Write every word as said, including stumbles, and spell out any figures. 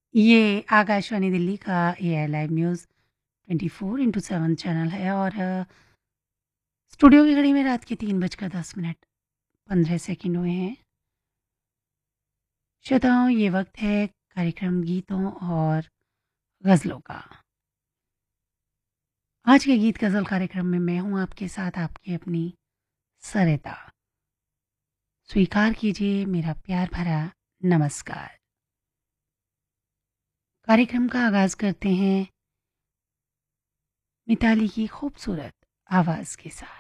ये आकाशवाणी दिल्ली का AI live news twenty four into seven channel है और अ, स्टूडियो की घड़ी में रात के तीन बजकर दस मिनट पंद्रह सेकंड हुए हैं। श्रोताओं, ये वक्त है कार्यक्रम गीतों और गज़लों का। आज के गीत गज़ल कार्यक्रम में मैं हूँ आपके साथ आपकी अपनी सरिता। स्वीकार कीजिए मेरा प्यार भरा नमस्कार। कार्यक्रम का आगाज़ करते हैं मिताली की खूबसूरत आवाज़ के साथ।